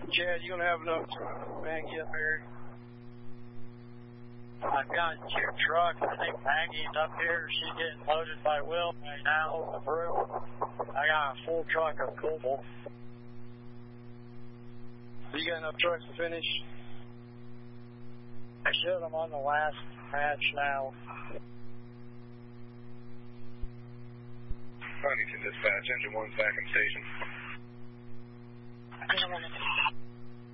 Chad, you gonna have enough Maggie up here? I've got your truck. I think Maggie's up here. She's getting loaded by Will right now on the brew. I got a full truck of Cobalt. You got enough trucks to finish? I should. I'm on the last patch now. Huntington dispatch, engine 1's back in station. Engine 1